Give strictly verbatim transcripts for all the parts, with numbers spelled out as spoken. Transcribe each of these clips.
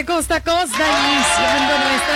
de costa a costa, iniciando nuestra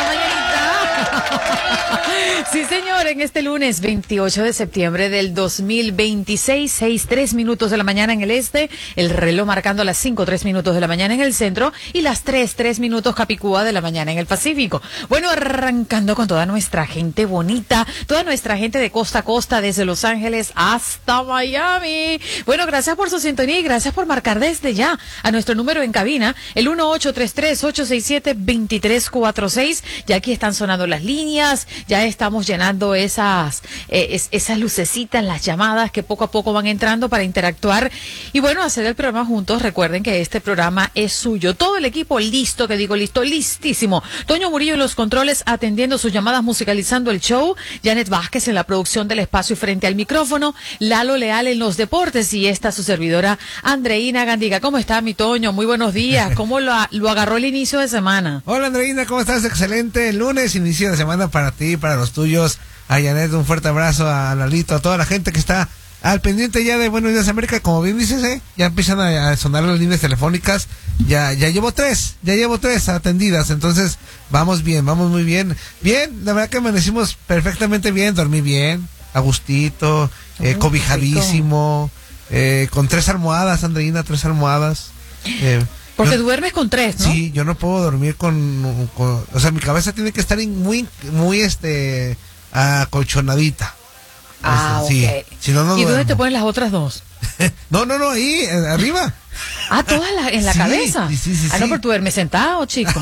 mañanita. Sí, señor, en este lunes veintiocho de septiembre del dos mil veintiséis, seis, tres minutos de la mañana en el este, el reloj marcando las cinco, tres minutos de la mañana en el centro y las tres, tres minutos Capicúa de la mañana en el Pacífico. Bueno, arrancando con toda nuestra gente bonita, toda nuestra gente de costa a costa, desde Los Ángeles hasta Miami. Bueno, gracias por su sintonía y gracias por marcar desde ya a nuestro número en cabina, el uno ocho tres tres, ocho seis siete, dos tres cuatro seis. Ya aquí están sonando las líneas, ya estamos llenando esas, eh, es, esas lucecitas, las llamadas que poco a poco van entrando para interactuar y bueno, hacer el programa juntos. Recuerden que este programa es suyo. Todo el equipo listo, que digo listo, listísimo. Toño Murillo en los controles atendiendo sus llamadas, musicalizando el show. Janet Vázquez en la producción del espacio y frente al micrófono. Lalo Leal en los deportes y esta su servidora Andreina Gandiga. ¿Cómo está mi Toño? Muy buenos días. ¿Cómo lo, lo agarró el inicio de semana? Hola Andreina, ¿cómo estás? Excelente lunes, inicio de semana para ti, para los tuyos. A Janet, un fuerte abrazo, a Lalito, a toda la gente que está al pendiente ya de Buenos Días América. Como bien dices, ¿eh? Ya empiezan a, a sonar las líneas telefónicas. Ya ya llevo tres, ya llevo tres atendidas. Entonces, vamos bien, vamos muy bien. Bien, la verdad que amanecimos perfectamente bien, dormí bien, a gustito, eh, oh, cobijadísimo, eh, con tres almohadas, Andreina, tres almohadas. Eh, Porque yo, duermes con tres, ¿no? Sí, yo no puedo dormir con, con, o sea, mi cabeza tiene que estar muy, muy, este, acolchonadita. Ah, este, sí. Okay. Si no, no ¿Y duermo. dónde te ponen las otras dos? no, no, no, ahí, eh, arriba. Ah, todas la, en la sí, cabeza. Sí, sí, sí, ah, no, sí. pero tú duermes sentado, chico.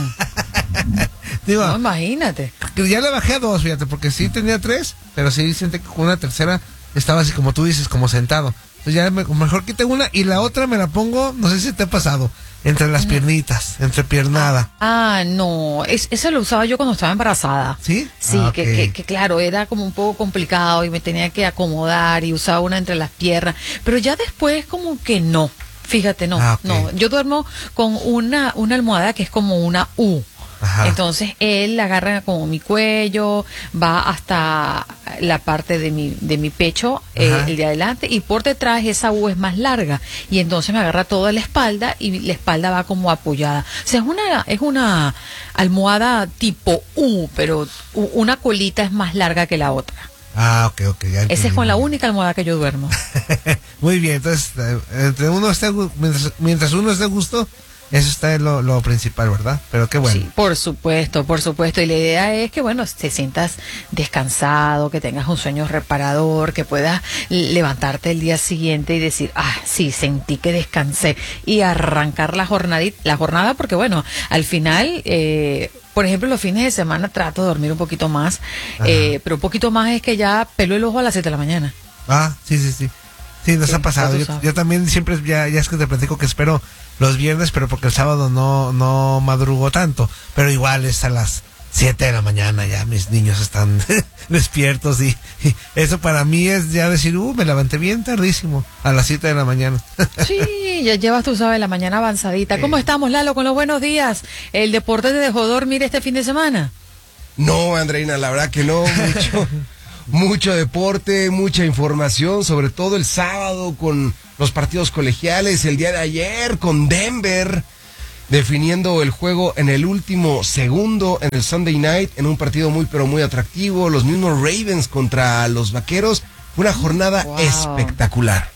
Digo, no, imagínate. Ya le bajé a dos, fíjate, porque sí tenía tres, pero sí siente que con una tercera estaba así como tú dices, como sentado. Entonces ya me, mejor quite una y la otra me la pongo, no sé si te ha pasado, entre las piernitas, entre piernada. Ah, no, es, eso lo usaba yo cuando estaba embarazada. ¿Sí? Sí, ah, que, okay. que, que claro, era como un poco complicado y me tenía que acomodar y usaba una entre las piernas, pero ya después como que no, fíjate, no, ah, okay. no, yo duermo con una, una almohada que es como una U. Ajá. Entonces él agarra como mi cuello, va hasta la parte de mi de mi pecho, eh, el de adelante, y por detrás esa U es más larga y entonces me agarra toda la espalda y la espalda va como apoyada. O sea, es una es una almohada tipo U, pero una colita es más larga que la otra. Ah, ok, ok. Ya esa es con la única almohada que yo duermo. Muy bien, entonces entre uno esté, mientras, mientras uno esté a gusto, eso está lo, lo principal, ¿verdad? Pero qué bueno. Sí, por supuesto, por supuesto. Y la idea es que, bueno, te sientas descansado, que tengas un sueño reparador, que puedas levantarte el día siguiente y decir, ah, sí, sentí que descansé. Y arrancar la jornadita, la jornada, porque, bueno, al final, eh, por ejemplo, los fines de semana trato de dormir un poquito más, eh, pero un poquito más es que ya pelo el ojo a las siete de la mañana. Ah, sí, sí, sí. Sí, nos sí, ha pasado. Yo, yo también siempre, ya, ya es que te platico que espero los viernes, pero porque el sábado no no madrugo tanto, pero igual es a las siete de la mañana, ya mis niños están despiertos y, y eso para mí es ya decir, uh, me levanté bien tardísimo, a las siete de la mañana. Sí, ya llevas, tú sabes, la mañana avanzadita. ¿Cómo estamos, Lalo, con los buenos días? ¿El deporte te dejó dormir este fin de semana? No, Andreina, la verdad que no, mucho, mucho deporte, mucha información, sobre todo el sábado con los partidos colegiales, el día de ayer con Denver, definiendo el juego en el último segundo en el Sunday Night, en un partido muy pero muy atractivo, los mismos Ravens contra los Vaqueros, una jornada wow. espectacular.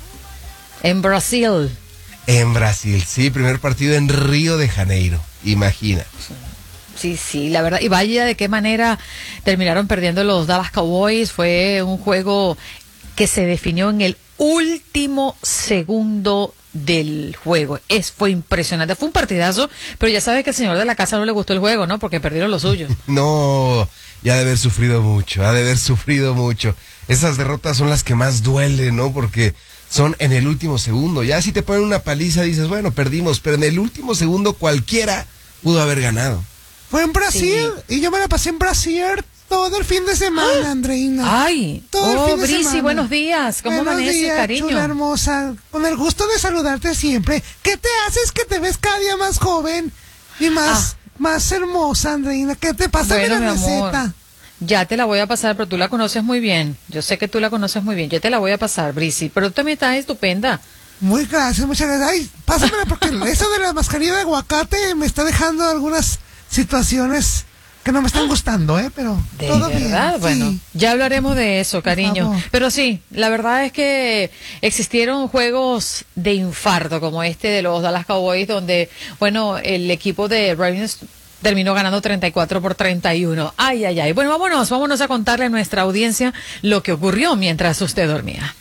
En Brasil. En Brasil, sí, primer partido en Río de Janeiro, imagina. Sí, sí, la verdad, y vaya de qué manera terminaron perdiendo los Dallas Cowboys, fue un juego que se definió en el último segundo del juego. Es, fue impresionante, fue un partidazo, pero ya sabes que al señor de la casa no le gustó el juego, ¿no? Porque perdieron lo suyo. No, ya ha de haber sufrido mucho, ha de haber sufrido mucho. Esas derrotas son las que más duelen, ¿no? Porque son en el último segundo. Ya si te ponen una paliza dices, bueno, perdimos, pero en el último segundo cualquiera pudo haber ganado. Fue en Brasil, sí. Y yo me la pasé en Brasil todo el fin de semana, ¡ah! Andreina. Ay, todo oh, el fin de Brisi, semana. Buenos días, ¿cómo buenos amaneces, días, cariño? Chula hermosa, con el gusto de saludarte siempre. ¿Qué te haces que te ves cada día más joven y más, ah. más hermosa, Andreina? ¿Qué te pasa bueno, de la mi receta? Amor, ya te la voy a pasar, pero tú la conoces muy bien. Yo sé que tú la conoces muy bien. Yo te la voy a pasar, Brisi, pero tú también estás estupenda. Muy gracias, muchas gracias. Ay, pásamela porque eso de la mascarilla de aguacate me está dejando algunas situaciones que no me están gustando, ¿eh? Pero de todo verdad, bien, bueno, sí. Ya hablaremos de eso, cariño. favor. Pero sí, la verdad es que existieron juegos de infarto como este de los Dallas Cowboys, donde, bueno, el equipo de Ravens terminó ganando treinta y cuatro por treinta y uno. Ay, ay, ay. Bueno, vámonos, vámonos a contarle a nuestra audiencia lo que ocurrió mientras usted dormía.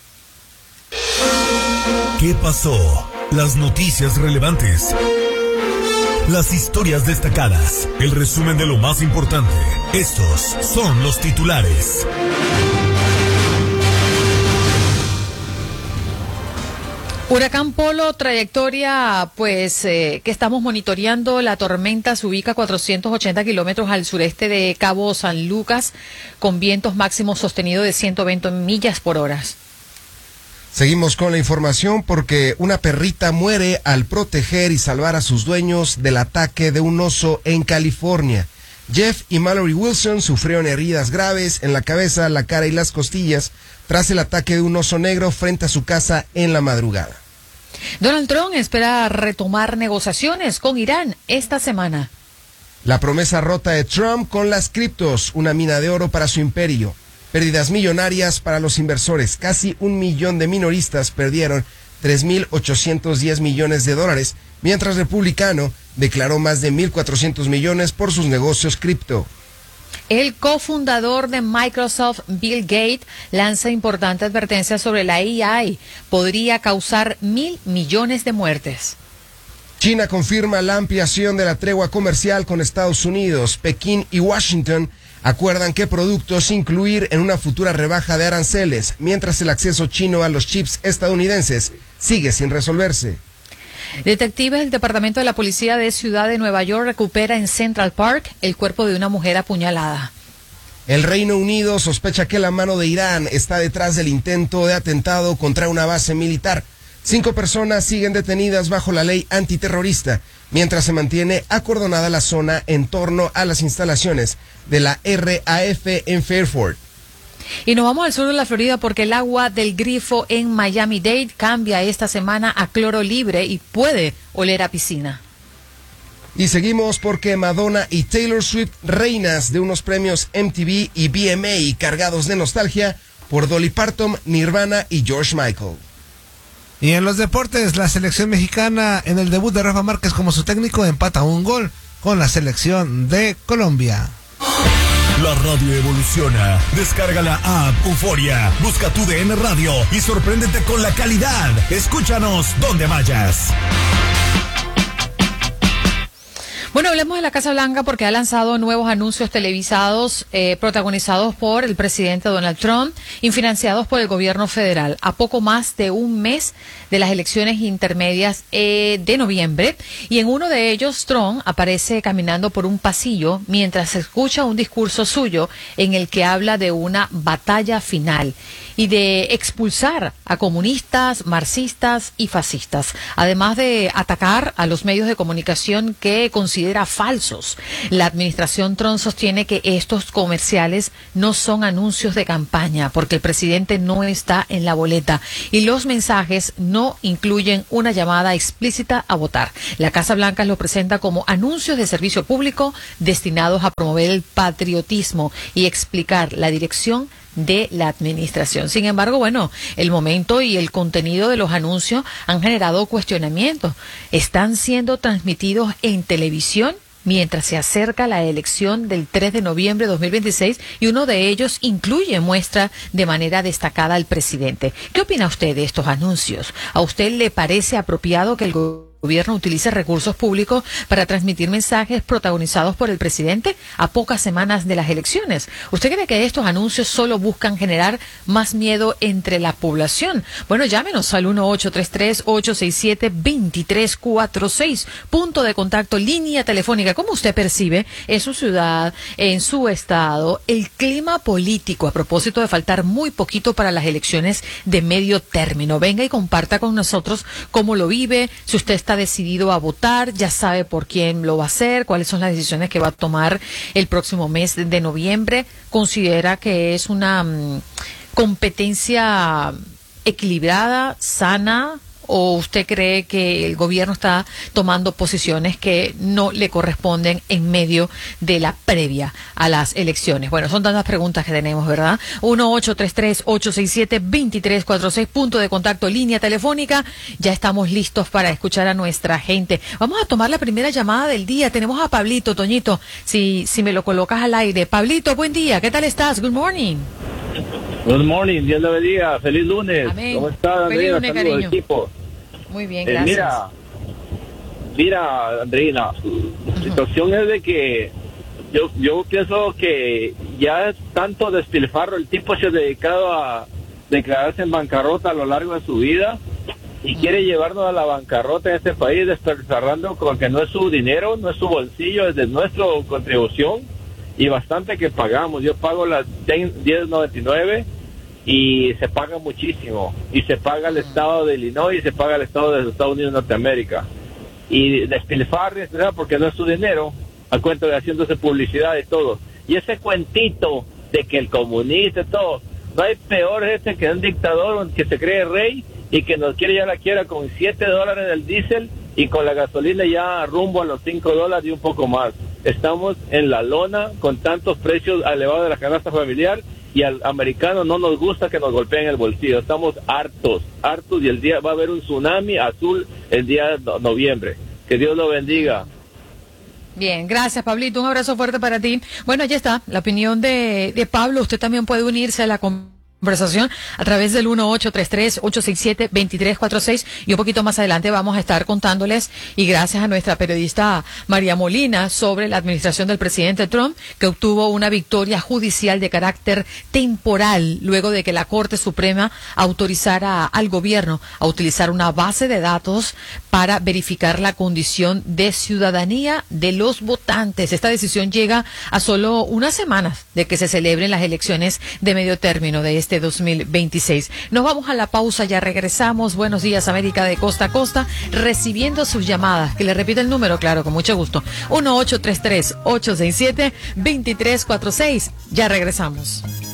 ¿Qué pasó? Las noticias relevantes. Las historias destacadas. El resumen de lo más importante. Estos son los titulares. Huracán Polo, trayectoria pues eh, que estamos monitoreando. La tormenta se ubica a cuatrocientos ochenta kilómetros al sureste de Cabo San Lucas, con vientos máximos sostenidos de ciento veinte millas por hora. Seguimos con la información porque una perrita muere al proteger y salvar a sus dueños del ataque de un oso en California. Jeff y Mallory Wilson sufrieron heridas graves en la cabeza, la cara y las costillas tras el ataque de un oso negro frente a su casa en la madrugada. Donald Trump espera retomar negociaciones con Irán esta semana. La promesa rota de Trump con las criptos, una mina de oro para su imperio. Pérdidas millonarias para los inversores. Casi un millón de minoristas perdieron tres mil ochocientos diez millones de dólares, mientras Republicano declaró más de mil cuatrocientos millones por sus negocios cripto. El cofundador de Microsoft, Bill Gates, lanza importante advertencia sobre la A I. Podría causar mil millones de muertes. China confirma la ampliación de la tregua comercial con Estados Unidos. Pekín y Washington acuerdan qué productos incluir en una futura rebaja de aranceles, mientras el acceso chino a los chips estadounidenses sigue sin resolverse. Detectives del Departamento de la Policía de Ciudad de Nueva York recupera en Central Park el cuerpo de una mujer apuñalada. El Reino Unido sospecha que la mano de Irán está detrás del intento de atentado contra una base militar. Cinco personas siguen detenidas bajo la ley antiterrorista, mientras se mantiene acordonada la zona en torno a las instalaciones de la R A F en Fairford. Y nos vamos al sur de la Florida porque el agua del grifo en Miami-Dade cambia esta semana a cloro libre y puede oler a piscina. Y seguimos porque Madonna y Taylor Swift, reinas de unos premios M T V y V M A cargados de nostalgia por Dolly Parton, Nirvana y George Michael. Y en los deportes, la selección mexicana en el debut de Rafa Márquez como su técnico empata un gol con la selección de Colombia. La radio evoluciona. Descarga la app Euforia. Busca tu D N Radio y sorpréndete con la calidad. Escúchanos donde vayas. Bueno, hablemos de la Casa Blanca porque ha lanzado nuevos anuncios televisados eh, protagonizados por el presidente Donald Trump y financiados por el gobierno federal. A poco más de un mes de las elecciones intermedias eh, de noviembre, y en uno de ellos Trump aparece caminando por un pasillo mientras se escucha un discurso suyo en el que habla de una batalla final y de expulsar a comunistas, marxistas y fascistas, además de atacar a los medios de comunicación que considera falsos. La administración Trump sostiene que estos comerciales no son anuncios de campaña porque el presidente no está en la boleta y los mensajes no incluyen una llamada explícita a votar. La Casa Blanca lo presenta como anuncios de servicio público destinados a promover el patriotismo y explicar la dirección de la administración. Sin embargo, bueno, el momento y el contenido de los anuncios han generado cuestionamientos. ¿Están siendo transmitidos en televisión mientras se acerca la elección del tres de noviembre de dos mil veintiséis? Y uno de ellos incluye muestra de manera destacada al presidente. ¿Qué opina usted de estos anuncios? ¿A usted le parece apropiado que el gobierno gobierno utilice recursos públicos para transmitir mensajes protagonizados por el presidente a pocas semanas de las elecciones? ¿Usted cree que estos anuncios solo buscan generar más miedo entre la población? Bueno, llámenos al uno ocho tres tres, ocho seis siete, dos tres cuatro seis, punto de contacto, línea telefónica. ¿Cómo usted percibe en su ciudad, en su estado, el clima político a propósito de faltar muy poquito para las elecciones de medio término? Venga y comparta con nosotros cómo lo vive, si usted está está decidido a votar, ya sabe por quién lo va a hacer, cuáles son las decisiones que va a tomar el próximo mes de noviembre. Considera que es una um, competencia equilibrada, sana, o usted cree que el gobierno está tomando posiciones que no le corresponden en medio de la previa a las elecciones? Bueno, son tantas preguntas que tenemos, ¿verdad? uno ocho tres tres, ocho seis siete, dos tres cuatro seis, punto de contacto, línea telefónica. Ya estamos listos para escuchar a nuestra gente. Vamos a tomar la primera llamada del día. Tenemos a Pablito, Toñito, si, si me lo colocas al aire. Pablito, buen día, ¿qué tal estás? Good morning. Good morning, Dios le bendiga, feliz lunes. Amén. ¿Cómo estás, Feliz Andreina? lunes, Saludos, cariño. equipo. Muy bien, Eh, gracias. mira, mira, Andreina, la situación es de que yo yo pienso que ya es tanto despilfarro, el tipo se ha dedicado a declararse en bancarrota a lo largo de su vida y quiere llevarnos a la bancarrota en este país, despilfarrando con que no es su dinero, no es su bolsillo, es de nuestra contribución y bastante que pagamos. Yo pago las diez noventa y nueve y se paga muchísimo, y se paga el estado de Illinois y se paga el estado de los Estados Unidos de Norteamérica, y despilfarre, ¿verdad? Porque no es su dinero, a cuenta de haciéndose publicidad y todo, y ese cuentito de que el comunista y todo, no hay peor este que un dictador que se cree rey y que nos quiere ya la quiera con siete dólares del diésel y con la gasolina ya rumbo a los cinco dólares y un poco más. Estamos en la lona con tantos precios elevados de la canasta familiar, y al americano no nos gusta que nos golpeen el bolsillo. Estamos hartos, hartos, y el día va a haber un tsunami azul el día de no- noviembre. Que Dios lo bendiga. Bien, gracias, Pablito. Un abrazo fuerte para ti. Bueno, ya está la opinión de, de Pablo. Usted también puede unirse a la conversación a través del uno ocho tres tres, ocho seis siete, dos tres cuatro seis, y un poquito más adelante vamos a estar contándoles, y gracias a nuestra periodista María Molina, sobre la administración del presidente Trump, que obtuvo una victoria judicial de carácter temporal luego de que la Corte Suprema autorizara al gobierno a utilizar una base de datos para verificar la condición de ciudadanía de los votantes. Esta decisión llega a solo unas semanas de que se celebren las elecciones de medio término de este dos mil veintiséis. Nos vamos a la pausa, ya regresamos. Buenos días, América, de costa a costa, recibiendo sus llamadas. Que le repita el número, claro, con mucho gusto. uno ocho tres tres, ocho seis siete, dos tres cuatro seis. Ya regresamos.